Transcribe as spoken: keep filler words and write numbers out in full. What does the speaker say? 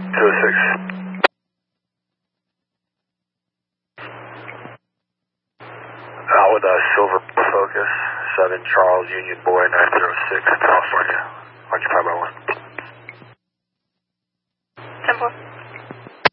two oh six. Out with a Silver Focus, seven Charles Union Boy, nine zero six, California.